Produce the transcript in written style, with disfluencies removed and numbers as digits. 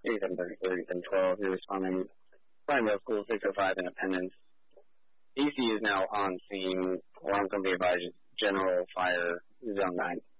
8733, 3712. You're responding. Fire Middle School, 605 Independence. DC is now on scene. Alarm company advised General Fire Zone 9.